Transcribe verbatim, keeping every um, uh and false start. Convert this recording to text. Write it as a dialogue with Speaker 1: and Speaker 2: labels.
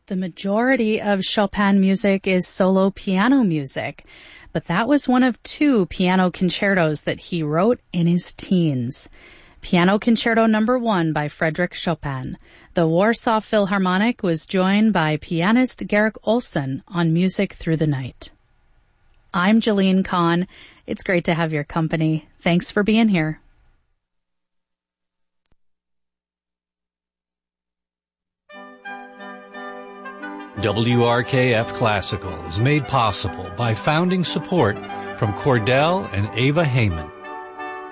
Speaker 1: The majority of Chopin music is solo piano music, but that was one of two piano concertos that he wrote in his teens. Piano Concerto Number One by Frederick Chopin. The Warsaw Philharmonic was joined by pianist Garrick Olson on Music Through the Night. I'm Jolene Kahn. It's great to have your company. Thanks for being here.
Speaker 2: W R K F Classical is made possible by founding support from Cordell and Ava Heyman.